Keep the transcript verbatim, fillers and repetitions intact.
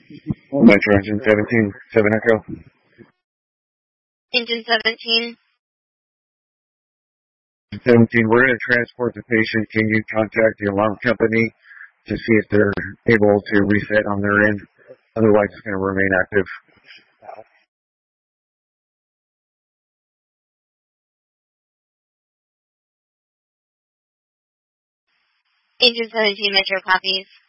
Metro Engine seventeen, seven Echo. Engine seventeen. seventeen, we're going to transport the patient. Can you contact the alarm company to see if they're able to reset on their end? Otherwise, it's going to remain active. Engine seventeen, Metro copies.